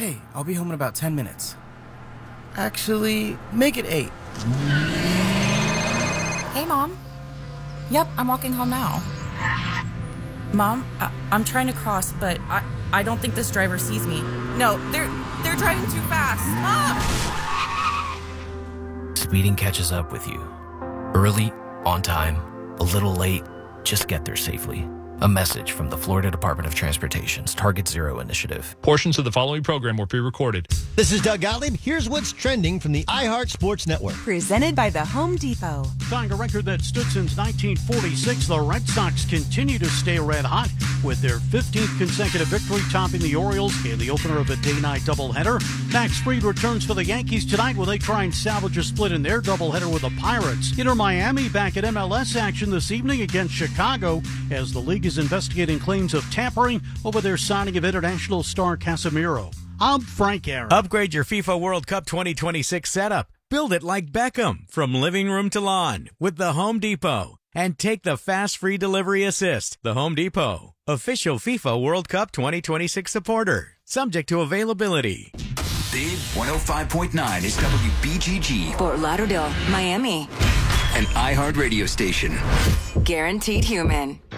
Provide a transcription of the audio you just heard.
Hey, I'll be home in about 10 minutes. Actually, make it 8. Hey, Mom. Yep, I'm walking home now. Mom, I'm trying to cross, but I don't think this driver sees me. No, they're driving too fast. Mom! Speeding catches up with you. Early, on time, a little late, just get there safely. A message from the Florida Department of Transportation's Target Zero initiative. Portions of the following program were pre-recorded. This is Doug Gottlieb. Here's what's trending from the iHeart Sports Network. Presented by the Home Depot. Tying a record that stood since 1946, the Red Sox continue to stay red hot with their 15th consecutive victory, topping the Orioles in the opener of a day-night doubleheader. Max Fried returns for the Yankees tonight when they try and salvage a split in their doubleheader with the Pirates. Inter Miami back at MLS action this evening against Chicago as the league is investigating claims of tampering over their signing of international star Casemiro. I'm Frank Aaron. Upgrade your FIFA World Cup 2026 setup. Build it like Beckham from living room to lawn with the Home Depot. And take the fast free delivery assist. The Home Depot, official FIFA World Cup 2026 supporter. Subject to availability. Big 105.9 is WBGG. Fort Lauderdale, Miami. An iHeart radio station. Guaranteed human.